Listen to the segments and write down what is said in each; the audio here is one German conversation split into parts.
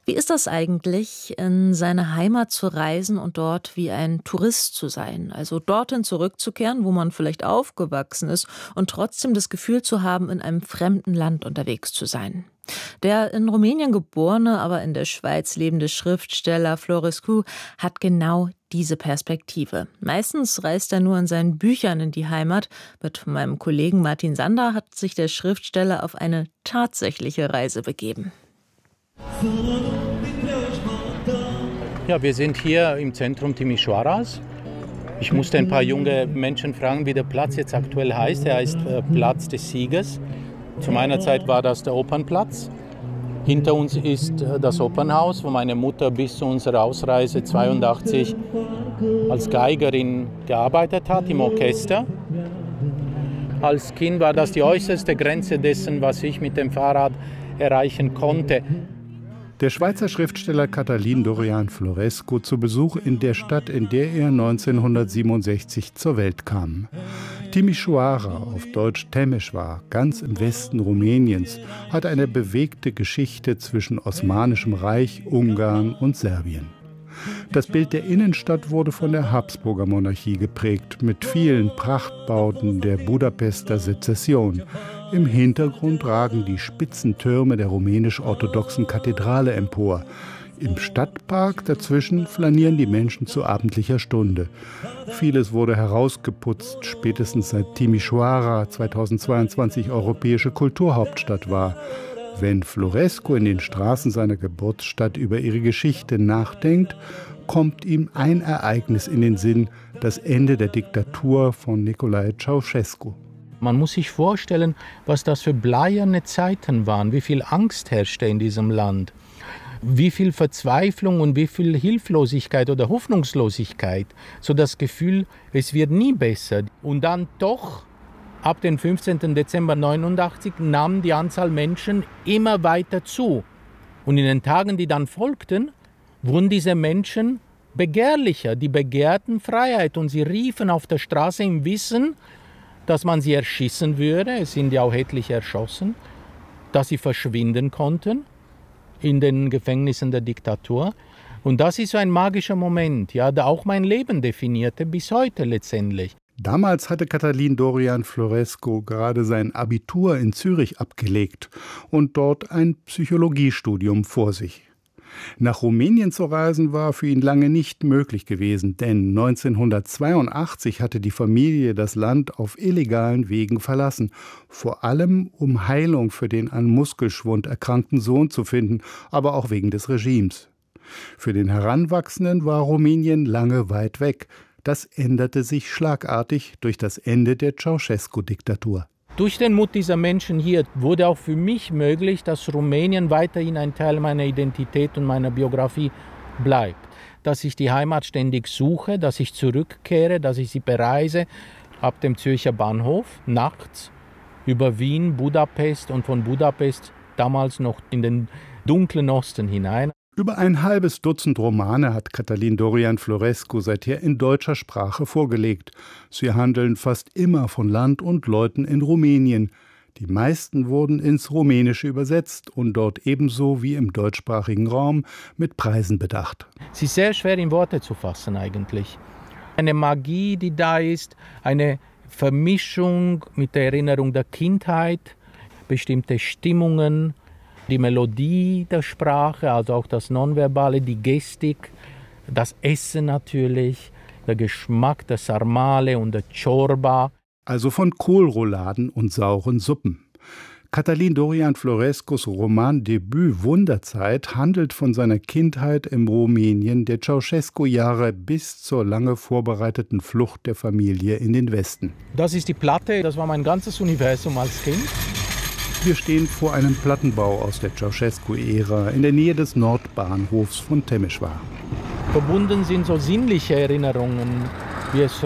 Wie ist das eigentlich, in seine Heimat zu reisen und dort wie ein Tourist zu sein? Also dorthin zurückzukehren, wo man vielleicht aufgewachsen ist und trotzdem das Gefühl zu haben, in einem fremden Land unterwegs zu sein. Der in Rumänien geborene, aber in der Schweiz lebende Schriftsteller Florescu hat genau diese Perspektive. Meistens reist er nur in seinen Büchern in die Heimat. Mit meinem Kollegen Martin Sander hat sich der Schriftsteller auf eine tatsächliche Reise begeben. Ja, wir sind hier im Zentrum Timișoaras. Ich musste ein paar junge Menschen fragen, wie der Platz jetzt aktuell heißt. Er heißt Platz des Siegers. Zu meiner Zeit war das der Opernplatz. Hinter uns ist das Opernhaus, wo meine Mutter bis zu unserer Ausreise 1982 als Geigerin gearbeitet hat, im Orchester. Als Kind war das die äußerste Grenze dessen, was ich mit dem Fahrrad erreichen konnte. Der Schweizer Schriftsteller Cătălin Dorian Florescu zu Besuch in der Stadt, in der er 1967 zur Welt kam. Timișoara, auf Deutsch Temeșvár, ganz im Westen Rumäniens, hat eine bewegte Geschichte zwischen Osmanischem Reich, Ungarn und Serbien. Das Bild der Innenstadt wurde von der Habsburger Monarchie geprägt, mit vielen Prachtbauten der Budapester Sezession. Im Hintergrund ragen die spitzen Türme der rumänisch-orthodoxen Kathedrale empor. Im Stadtpark dazwischen flanieren die Menschen zu abendlicher Stunde. Vieles wurde herausgeputzt, spätestens seit Timișoara 2022 europäische Kulturhauptstadt war. Wenn Florescu in den Straßen seiner Geburtsstadt über ihre Geschichte nachdenkt, kommt ihm ein Ereignis in den Sinn, das Ende der Diktatur von Nicolae Ceausescu. Man muss sich vorstellen, was das für bleierne Zeiten waren, wie viel Angst herrschte in diesem Land, wie viel Verzweiflung und wie viel Hilflosigkeit oder Hoffnungslosigkeit, so das Gefühl, es wird nie besser. Und dann doch, ab dem 15. Dezember 1989 nahm die Anzahl Menschen immer weiter zu. Und in den Tagen, die dann folgten, wurden diese Menschen begehrlicher, die begehrten Freiheit und sie riefen auf der Straße im Wissen, dass man sie erschießen würde, es sind ja auch etliche erschossen, dass sie verschwinden konnten in den Gefängnissen der Diktatur. Und das ist so ein magischer Moment, ja, der auch mein Leben definierte, bis heute letztendlich. Damals hatte Cătălin Dorian Florescu gerade sein Abitur in Zürich abgelegt und dort ein Psychologiestudium vor sich. Nach Rumänien zu reisen war für ihn lange nicht möglich gewesen, denn 1982 hatte die Familie das Land auf illegalen Wegen verlassen, vor allem um Heilung für den an Muskelschwund erkrankten Sohn zu finden, aber auch wegen des Regimes. Für den Heranwachsenden war Rumänien lange weit weg. Das änderte sich schlagartig durch das Ende der Ceausescu-Diktatur. Durch den Mut dieser Menschen hier wurde auch für mich möglich, dass Rumänien weiterhin ein Teil meiner Identität und meiner Biografie bleibt. Dass ich die Heimat ständig suche, dass ich zurückkehre, dass ich sie bereise ab dem Zürcher Bahnhof nachts über Wien, Budapest und von Budapest damals noch in den dunklen Osten hinein. Über ein halbes Dutzend Romane hat Cătălin Dorian Florescu seither in deutscher Sprache vorgelegt. Sie handeln fast immer von Land und Leuten in Rumänien. Die meisten wurden ins Rumänische übersetzt und dort ebenso wie im deutschsprachigen Raum mit Preisen bedacht. Es ist sehr schwer in Worte zu fassen eigentlich. Eine Magie, die da ist, eine Vermischung mit der Erinnerung der Kindheit, bestimmte Stimmungen, die Melodie der Sprache, also auch das Nonverbale, die Gestik, das Essen natürlich, der Geschmack der Sarmale und der Ciorba. Also von Kohlrouladen und sauren Suppen. Cătălin Dorian Florescus Romandebüt Wunderzeit handelt von seiner Kindheit im Rumänien der Ceausescu-Jahre bis zur lange vorbereiteten Flucht der Familie in den Westen. Das ist die Platte, das war mein ganzes Universum als Kind. Wir stehen vor einem Plattenbau aus der Ceausescu-Ära in der Nähe des Nordbahnhofs von Temeșvár. Verbunden sind so sinnliche Erinnerungen, wie es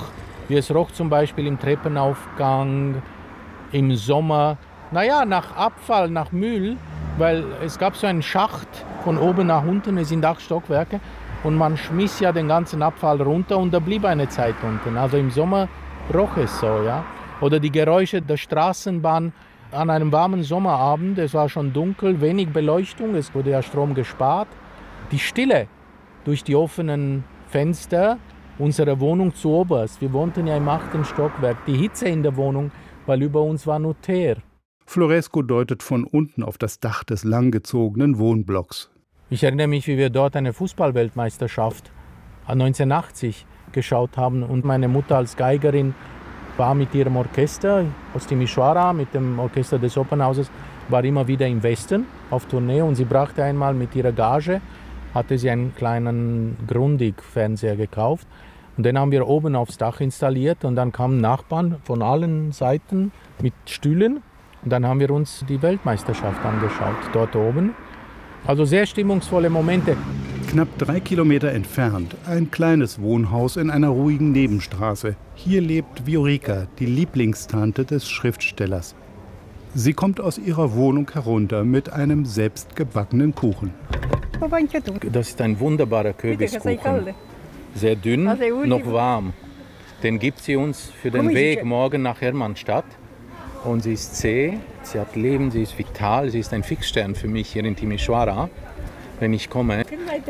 roch zum Beispiel im Treppenaufgang, im Sommer. Naja, nach Abfall, nach Müll, weil es gab so einen Schacht von oben nach unten, es sind 8 Stockwerke und man schmiss ja den ganzen Abfall runter und da blieb eine Zeit unten. Also im Sommer roch es so, ja. Oder die Geräusche der Straßenbahn An einem warmen Sommerabend, es war schon dunkel, wenig Beleuchtung, es wurde ja Strom gespart. Die Stille durch die offenen Fenster unserer Wohnung zu oberst. Wir wohnten ja im 8. Stockwerk. Die Hitze in der Wohnung, weil über uns war nur Teer. Floresco deutet von unten auf das Dach des langgezogenen Wohnblocks. Ich erinnere mich, wie wir dort eine Fußballweltmeisterschaft 1980 geschaut haben. Und meine Mutter als Geigerin war mit ihrem Orchester aus Timișoara, mit dem Orchester des Opernhauses, war immer wieder im Westen auf Tournee. Und sie brachte einmal mit ihrer Gage, hatte sie einen kleinen Grundig-Fernseher gekauft. Und den haben wir oben aufs Dach installiert. Und dann kamen Nachbarn von allen Seiten mit Stühlen. Und dann haben wir uns die Weltmeisterschaft angeschaut, dort oben. Also sehr stimmungsvolle Momente. Knapp 3 Kilometer entfernt, ein kleines Wohnhaus in einer ruhigen Nebenstraße. Hier lebt Viorica, die Lieblingstante des Schriftstellers. Sie kommt aus ihrer Wohnung herunter mit einem selbstgebackenen Kuchen. Das ist ein wunderbarer Kürbiskuchen. Sehr dünn, noch warm. Den gibt sie uns für den Weg morgen nach Hermannstadt. Und sie ist zäh, sie hat Leben, sie ist vital, sie ist ein Fixstern für mich hier in Timișoara, wenn ich komme.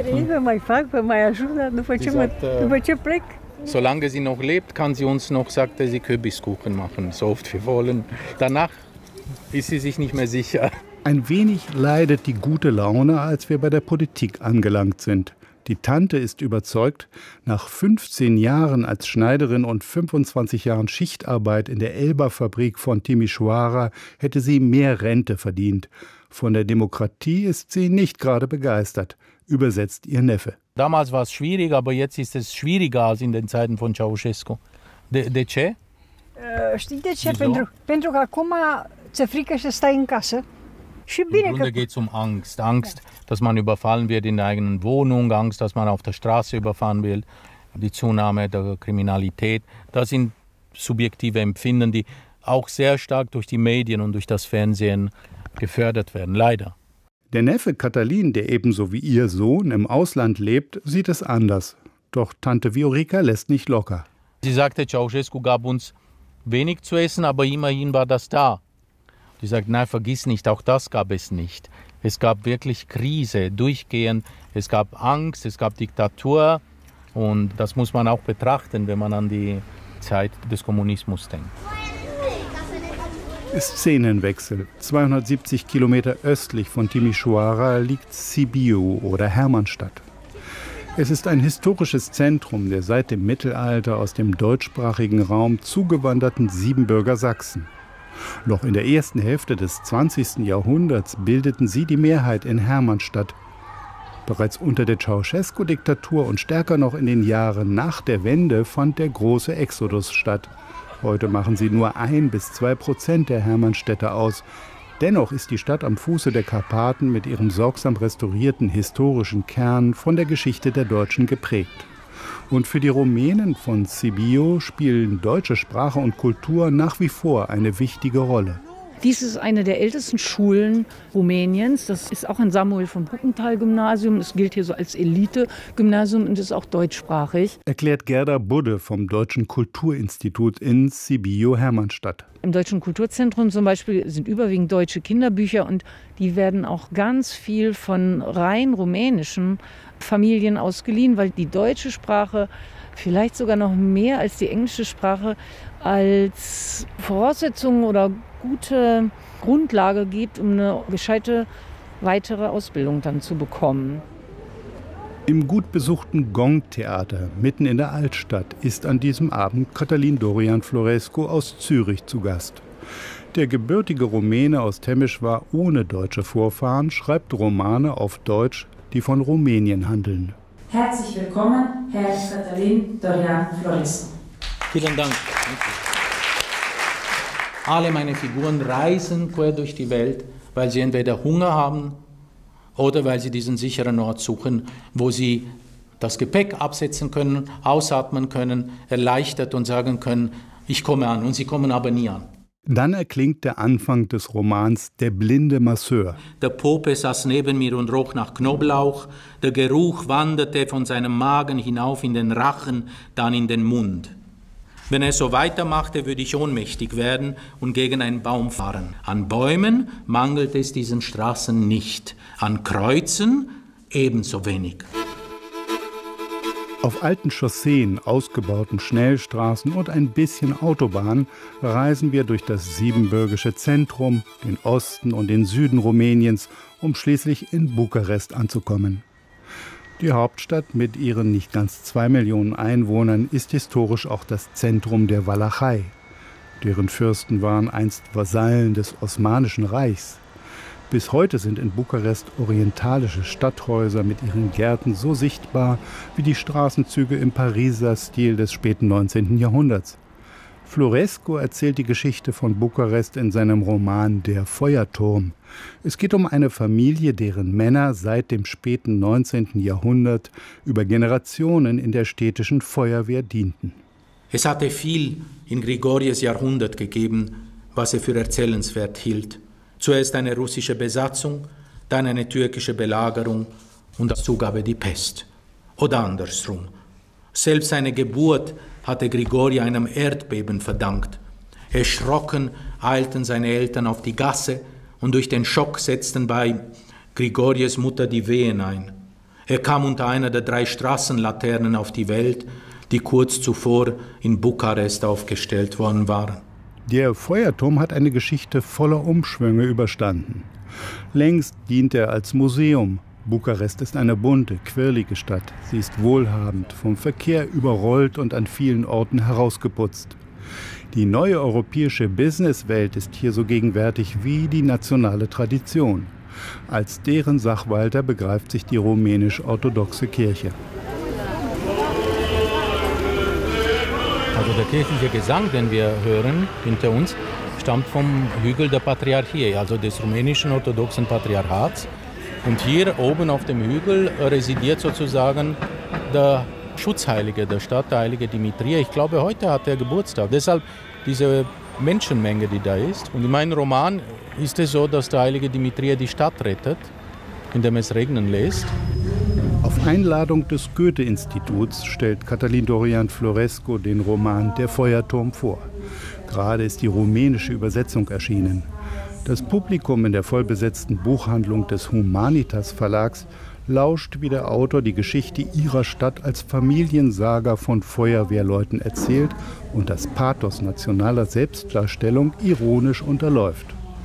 Solange sie noch lebt, kann sie uns noch, sagte sie, Kürbiskuchen machen, so oft wir wollen. Danach ist sie sich nicht mehr sicher. Ein wenig leidet die gute Laune, als wir bei der Politik angelangt sind. Die Tante ist überzeugt, nach 15 Jahren als Schneiderin und 25 Jahren Schichtarbeit in der Elba-Fabrik von Timișoara hätte sie mehr Rente verdient. Von der Demokratie ist sie nicht gerade begeistert, übersetzt ihr Neffe. Damals war es schwierig, aber jetzt ist es schwieriger als in den Zeiten von Ceausescu. De ce? Știi de ce? Pentru că acum ți-e frică să stai în casă. Im Grunde geht es um Angst. Angst, dass man überfallen wird in der eigenen Wohnung, Angst, dass man auf der Straße überfahren wird, die Zunahme der Kriminalität. Das sind subjektive Empfinden, die auch sehr stark durch die Medien und durch das Fernsehen gefördert werden, leider. Der Neffe Katalin, der ebenso wie ihr Sohn im Ausland lebt, sieht es anders. Doch Tante Viorica lässt nicht locker. Sie sagte, Ceausescu gab uns wenig zu essen, aber immerhin war das da. Die sagt, nein, vergiss nicht, auch das gab es nicht. Es gab wirklich Krise, durchgehend. Es gab Angst, es gab Diktatur. Und das muss man auch betrachten, wenn man an die Zeit des Kommunismus denkt. Szenenwechsel. 270 Kilometer östlich von Timișoara liegt Sibiu oder Hermannstadt. Es ist ein historisches Zentrum der seit dem Mittelalter aus dem deutschsprachigen Raum zugewanderten Siebenbürger Sachsen. Noch in der ersten Hälfte des 20. Jahrhunderts bildeten sie die Mehrheit in Hermannstadt. Bereits unter der Ceausescu-Diktatur und stärker noch in den Jahren nach der Wende fand der große Exodus statt. Heute machen sie nur 1-2% der Hermannstädter aus. Dennoch ist die Stadt am Fuße der Karpaten mit ihrem sorgsam restaurierten historischen Kern von der Geschichte der Deutschen geprägt. Und für die Rumänen von Sibiu spielen deutsche Sprache und Kultur nach wie vor eine wichtige Rolle. Dies ist eine der ältesten Schulen Rumäniens. Das ist auch ein Samuel-von-Bruckenthal-Gymnasium. Es gilt hier so als Elite-Gymnasium und ist auch deutschsprachig. Erklärt Gerda Budde vom Deutschen Kulturinstitut in Sibiu-Hermannstadt. Im Deutschen Kulturzentrum zum Beispiel sind überwiegend deutsche Kinderbücher und die werden auch ganz viel von rein rumänischen Familien ausgeliehen, weil die deutsche Sprache vielleicht sogar noch mehr als die englische Sprache als Voraussetzung oder gute Grundlage gibt, um eine gescheite weitere Ausbildung dann zu bekommen. Im gut besuchten Gong-Theater mitten in der Altstadt ist an diesem Abend Cătălin Dorian Florescu aus Zürich zu Gast. Der gebürtige Rumäne aus Timișoara ohne deutsche Vorfahren schreibt Romane auf Deutsch, die von Rumänien handeln. Herzlich willkommen, Herr Cătălin Dorian Florescu. Vielen Dank. Alle meine Figuren reisen quer durch die Welt, weil sie entweder Hunger haben oder weil sie diesen sicheren Ort suchen, wo sie das Gepäck absetzen können, ausatmen können, erleichtert und sagen können, ich komme an. Und sie kommen aber nie an. Dann erklingt der Anfang des Romans Der blinde Masseur. Der Pope saß neben mir und roch nach Knoblauch. Der Geruch wanderte von seinem Magen hinauf in den Rachen, dann in den Mund. Wenn er so weitermachte, würde ich ohnmächtig werden und gegen einen Baum fahren. An Bäumen mangelt es diesen Straßen nicht, an Kreuzen ebenso wenig. Auf alten Chausseen, ausgebauten Schnellstraßen und ein bisschen Autobahn reisen wir durch das siebenbürgische Zentrum, den Osten und den Süden Rumäniens, um schließlich in Bukarest anzukommen. Die Hauptstadt mit ihren nicht ganz 2 Millionen Einwohnern ist historisch auch das Zentrum der Walachei. Deren Fürsten waren einst Vasallen des Osmanischen Reichs. Bis heute sind in Bukarest orientalische Stadthäuser mit ihren Gärten so sichtbar wie die Straßenzüge im Pariser Stil des späten 19. Jahrhunderts. Florescu erzählt die Geschichte von Bukarest in seinem Roman Der Feuerturm. Es geht um eine Familie, deren Männer seit dem späten 19. Jahrhundert über Generationen in der städtischen Feuerwehr dienten. Es hatte viel in Grigorjes Jahrhundert gegeben, was er für erzählenswert hielt. Zuerst eine russische Besatzung, dann eine türkische Belagerung und als Zugabe die Pest. Oder andersrum. Selbst seine Geburt hatte Grigorje einem Erdbeben verdankt. Erschrocken eilten seine Eltern auf die Gasse und durch den Schock setzten bei Grigorjes Mutter die Wehen ein. Er kam unter einer der 3 Straßenlaternen auf die Welt, die kurz zuvor in Bukarest aufgestellt worden waren. Der Feuerturm hat eine Geschichte voller Umschwünge überstanden. Längst dient er als Museum. Bukarest ist eine bunte, quirlige Stadt. Sie ist wohlhabend, vom Verkehr überrollt und an vielen Orten herausgeputzt. Die neue europäische Businesswelt ist hier so gegenwärtig wie die nationale Tradition. Als deren Sachwalter begreift sich die rumänisch-orthodoxe Kirche. Also der kirchliche Gesang, den wir hören hinter uns, stammt vom Hügel der Patriarchie, also des rumänischen orthodoxen Patriarchats. Und hier oben auf dem Hügel residiert sozusagen der Schutzheilige der Stadt, der heilige Dimitria. Ich glaube, heute hat er Geburtstag. Deshalb diese Menschenmenge, die da ist. Und in meinem Roman ist es so, dass der heilige Dimitria die Stadt rettet, indem es regnen lässt. Auf Einladung des Goethe-Instituts stellt Cătălin Dorian Florescu den Roman Der Feuerturm vor. Gerade ist die rumänische Übersetzung erschienen. Das Publikum in der vollbesetzten Buchhandlung des Humanitas Verlags lauscht, wie der Autor die Geschichte ihrer Stadt als Familiensaga von Feuerwehrleuten erzählt und das Pathos nationaler Selbstdarstellung ironisch unterläuft.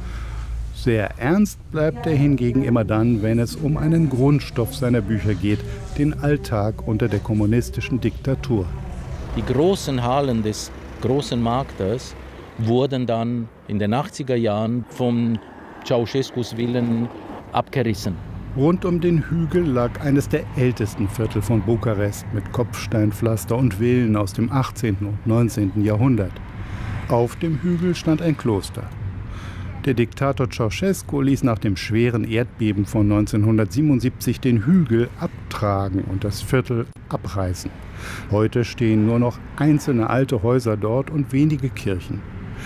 Sehr ernst bleibt er hingegen immer dann, wenn es um einen Grundstoff seiner Bücher geht, den Alltag unter der kommunistischen Diktatur. Die großen Hallen des großen Marktes wurden dann in den 80er Jahren von Ceausescus Willen abgerissen. Rund um den Hügel lag eines der ältesten Viertel von Bukarest mit Kopfsteinpflaster und Villen aus dem 18. und 19. Jahrhundert. Auf dem Hügel stand ein Kloster. Der Diktator Ceausescu ließ nach dem schweren Erdbeben von 1977 den Hügel abtragen und das Viertel abreißen. Heute stehen nur noch einzelne alte Häuser dort und wenige Kirchen.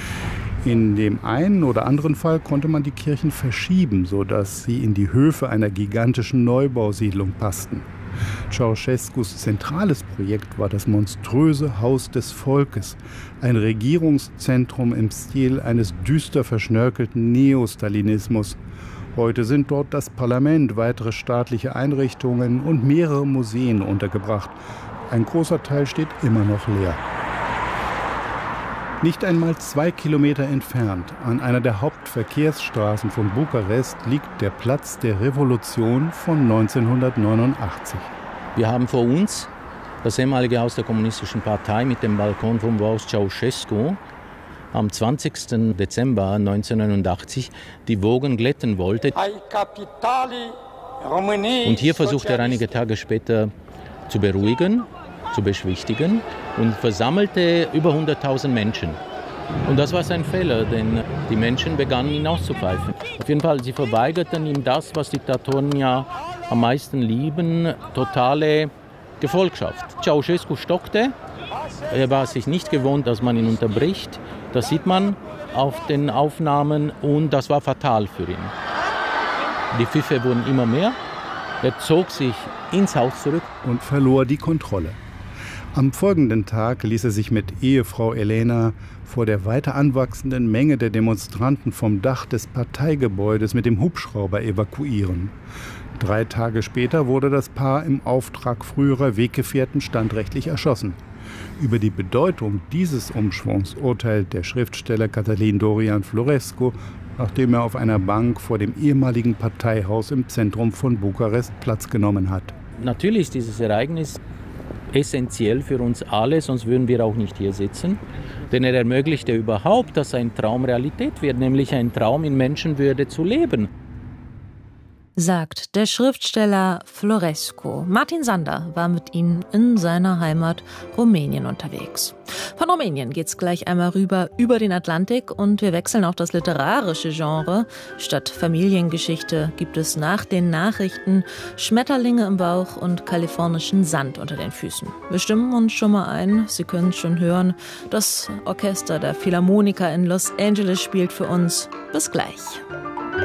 In dem einen oder anderen Fall konnte man die Kirchen verschieben, sodass sie in die Höfe einer gigantischen Neubausiedlung passten. Ceausescus zentrales Projekt war das monströse Haus des Volkes, ein Regierungszentrum im Stil eines düster verschnörkelten Neostalinismus. Heute sind dort das Parlament, weitere staatliche Einrichtungen und mehrere Museen untergebracht. Ein großer Teil steht immer noch leer. Nicht einmal 2 Kilometer entfernt, an einer der Hauptverkehrsstraßen von Bukarest, liegt der Platz der Revolution von 1989. Wir haben vor uns das ehemalige Haus der Kommunistischen Partei mit dem Balkon vom Haus Ceausescu am 20. Dezember 1989 die Wogen glätten wollte. Und hier versuchte er einige Tage später zu beruhigen, zu beschwichtigen und versammelte über 100.000 Menschen. Und das war sein Fehler, denn die Menschen begannen ihn auszupfeifen. Auf jeden Fall, sie verweigerten ihm das, was Diktatoren ja am meisten lieben, totale Gefolgschaft. Ceausescu stockte, er war sich nicht gewohnt, dass man ihn unterbricht. Das sieht man auf den Aufnahmen und das war fatal für ihn. Die Pfiffe wurden immer mehr, er zog sich ins Haus zurück. Und verlor die Kontrolle. Am folgenden Tag ließ er sich mit Ehefrau Elena vor der weiter anwachsenden Menge der Demonstranten vom Dach des Parteigebäudes mit dem Hubschrauber evakuieren. 3 Tage später wurde das Paar im Auftrag früherer Weggefährten standrechtlich erschossen. Über die Bedeutung dieses Umschwungs urteilt der Schriftsteller Cătălin Dorian Florescu, nachdem er auf einer Bank vor dem ehemaligen Parteihaus im Zentrum von Bukarest Platz genommen hat. Natürlich ist dieses Ereignis essentiell für uns alle, sonst würden wir auch nicht hier sitzen. Denn er ermöglichte überhaupt, dass ein Traum Realität wird, nämlich ein Traum in Menschenwürde zu leben. Sagt der Schriftsteller Florescu. Martin Sander war mit ihm in seiner Heimat Rumänien unterwegs. Von Rumänien geht's gleich einmal rüber über den Atlantik und wir wechseln auch das literarische Genre. Statt Familiengeschichte gibt es nach den Nachrichten Schmetterlinge im Bauch und kalifornischen Sand unter den Füßen. Wir stimmen uns schon mal ein. Sie können schon hören, das Orchester der Philharmoniker in Los Angeles spielt für uns. Bis gleich.